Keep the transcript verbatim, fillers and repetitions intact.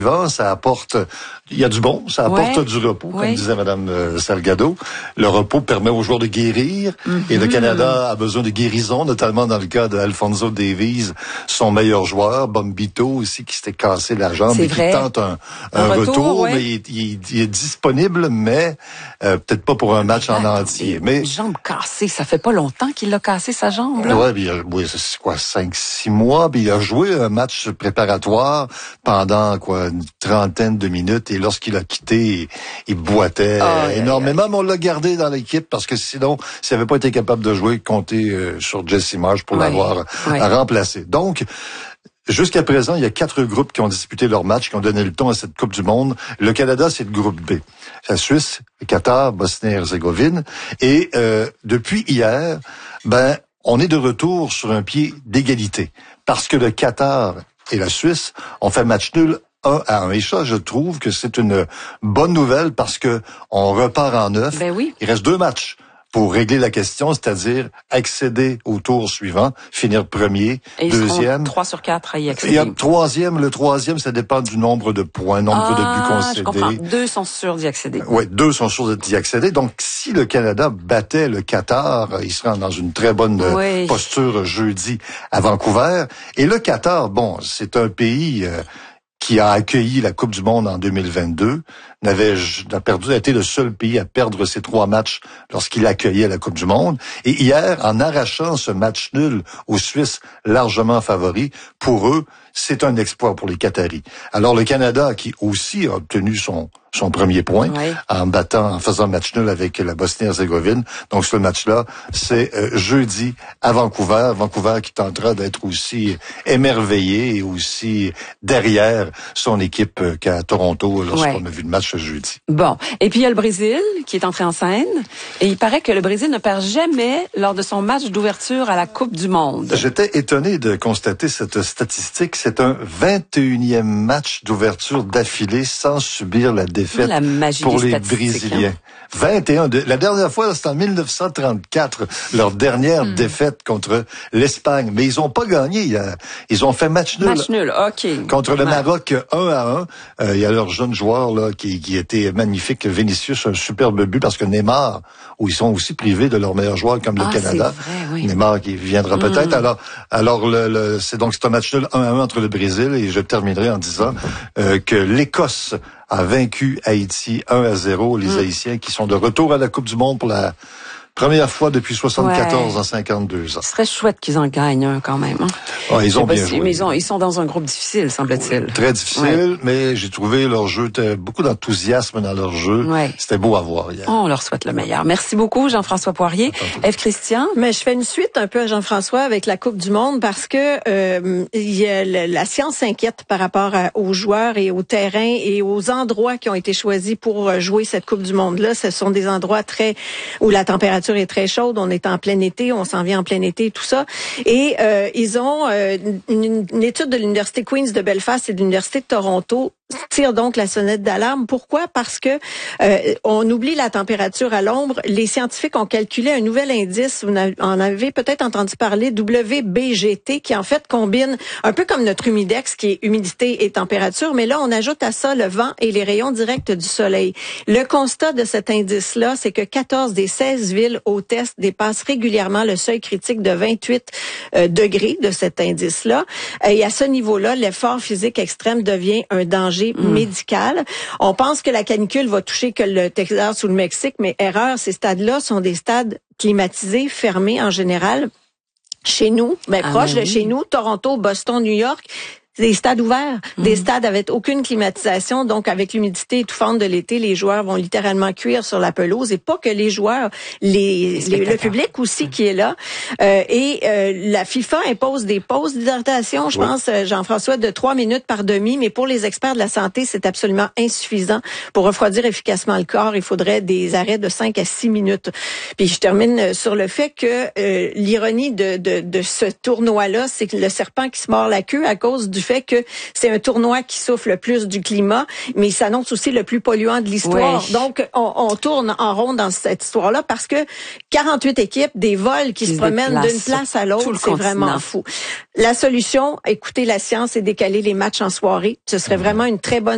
Ça apporte, il y a du bon, ça apporte ouais, du repos, ouais. comme disait Mme Salgado. Le repos permet aux joueurs de guérir, mm-hmm. et le Canada a besoin de guérison, notamment dans le cas d'Alphonso Davies, son meilleur joueur, Bombito aussi, qui s'était cassé la jambe C'est et vrai. qui tente un, un, un retour, retour ouais. mais il, il, il est disponible, mais euh, peut-être pas pour un match en entier. Mais une jambe cassée, ça fait pas longtemps qu'il a cassé sa jambe, là? Ouais, puis oui, c'est quoi, cinq, six mois, puis il a joué un match préparatoire pendant quoi une trentaine de minutes, et lorsqu'il a quitté, il, il boitait oh, énormément, mais on l'a gardé dans l'équipe parce que sinon, s'il n'avait pas été capable de jouer, compter euh, sur Jesse Marsh pour ouais. l'avoir ouais. remplacé. Donc, jusqu'à présent, il y a quatre groupes qui ont disputé leur match, qui ont donné le ton à cette Coupe du Monde. Le Canada, c'est le groupe B. La Suisse, le Qatar, Bosnie-Herzégovine. Et euh, depuis hier, ben, on est de retour sur un pied d'égalité. Parce que le Qatar et la Suisse ont fait match nul un à un. Et ça, je trouve que c'est une bonne nouvelle parce que on repart en neuf. Ben oui. Il reste deux matchs pour régler la question, c'est-à-dire accéder au tour suivant, finir premier, et deuxième. trois sur quatre à y accéder. Il y a le troisième, le troisième, ça dépend du nombre de points, nombre ah, de buts concédés. Je comprends. Deux sont sûrs d'y accéder. Oui, deux sont sûrs d'y accéder. Donc, si le Canada battait le Qatar, il serait dans une très bonne oui. posture jeudi à Vancouver. Et le Qatar, bon, c'est un pays euh, qui a accueilli la Coupe du Monde en deux mille vingt-deux, n'avait a perdu, a été le seul pays à perdre ses trois matchs lorsqu'il accueillait la Coupe du Monde. Et hier, en arrachant ce match nul aux Suisses largement favoris, pour eux, c'est un exploit pour les Qataris. Alors le Canada, qui aussi a obtenu son son premier point oui. en battant, en faisant match nul avec la Bosnie-Herzégovine. Donc ce match-là, c'est euh, jeudi à Vancouver. Vancouver qui tentera d'être aussi émerveillé et aussi derrière son équipe qu'à Toronto lorsqu'on oui. a vu le match jeudi. Bon. Et puis il y a le Brésil qui est entré en scène. Et il paraît que le Brésil ne perd jamais lors de son match d'ouverture à la Coupe du Monde. J'étais étonné de constater cette statistique. C'est un vingt et unième match d'ouverture d'affilée sans subir la défaite la magie pour les hein. Brésiliens. vingt et un. De, la dernière fois, c'était en mille neuf cent trente-quatre, leur dernière mm. défaite contre l'Espagne. Mais ils ont pas gagné. Ils ont fait match nul. Match nul, OK. Contre le Maroc, un à un. Euh, il y a leur jeune joueur là qui, qui était magnifique, Vinicius, un superbe but, parce que Neymar, où ils sont aussi privés de leur meilleur joueur comme ah, le Canada. C'est vrai, oui. Neymar qui viendra mm. peut-être. Alors, alors le, le, c'est donc c'est un match nul un à un entre le Brésil, et je terminerai en disant euh, que l'Écosse a vaincu Haïti un à zéro, les mmh. Haïtiens qui sont de retour à la Coupe du Monde pour la première fois depuis soixante-quatorze ouais. en cinquante-deux ans. Ce serait chouette qu'ils en gagnent un quand même. Hein? Ah, ils ont bien si, joué. Mais ils, ont, ils sont dans un groupe difficile, semble-t-il. Oui, très difficile, ouais. mais j'ai trouvé leur jeu, beaucoup d'enthousiasme dans leur jeu. Ouais. C'était beau à voir hier. Oh, on leur souhaite le meilleur. Merci beaucoup, Jean-François Poirier. Ève Christian. Mais je fais une suite un peu à Jean-François avec la Coupe du Monde parce que euh, y a le, la science s'inquiète par rapport à, aux joueurs et aux terrains et aux endroits qui ont été choisis pour jouer cette Coupe du Monde-là. Ce sont des endroits très où la température est très chaude. On est en plein été, on s'en vient en plein été, tout ça. Et euh, ils ont euh, une, une étude de l'Université Queen's de Belfast et de l'Université de Toronto tire donc la sonnette d'alarme. Pourquoi? Parce que euh, on oublie la température à l'ombre. Les scientifiques ont calculé un nouvel indice, vous en avez peut-être entendu parler, W B G T, qui en fait combine un peu comme notre humidex, qui est humidité et température, mais là, on ajoute à ça le vent et les rayons directs du soleil. Le constat de cet indice-là, c'est que quatorze des seize villes au test dépassent régulièrement le seuil critique de vingt-huit euh, degrés de cet indice-là. Et à ce niveau-là, l'effort physique extrême devient un danger Mmh. médical. On pense que la canicule va toucher que le Texas ou le Mexique, mais erreur, ces stades-là sont des stades climatisés, fermés en général. Chez nous, ben, ah, proche ben de oui. chez nous, Toronto, Boston, New York, des stades ouverts, mmh. des stades avec aucune climatisation, donc avec l'humidité étouffante de l'été, les joueurs vont littéralement cuire sur la pelouse, et pas que les joueurs, les, les le public aussi mmh. qui est là. Euh, et euh, la FIFA impose des pauses d'hydratation, je oui. pense, Jean-François, de trois minutes par demi, mais pour les experts de la santé, c'est absolument insuffisant. Pour refroidir efficacement le corps, il faudrait des arrêts de cinq à six minutes. Puis je termine sur le fait que euh, l'ironie de, de, de ce tournoi-là, c'est que le serpent qui se mord la queue à cause du fait que c'est un tournoi qui souffle le plus du climat, mais il s'annonce aussi le plus polluant de l'histoire. Oui. Donc, on, on tourne en rond dans cette histoire-là parce que quarante-huit équipes, des vols qui, qui se promènent d'une place à l'autre, c'est vraiment fou. La solution, écouter la science et décaler les matchs en soirée, ce serait mmh. vraiment une très bonne